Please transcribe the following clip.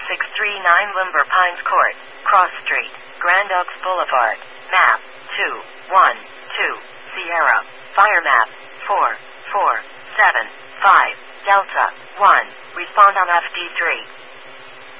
639 Limber Pines Court, Cross Street, Grand Oaks Boulevard. Map 212 Sierra. Fire map 4475 Delta 1. Respond on FD3.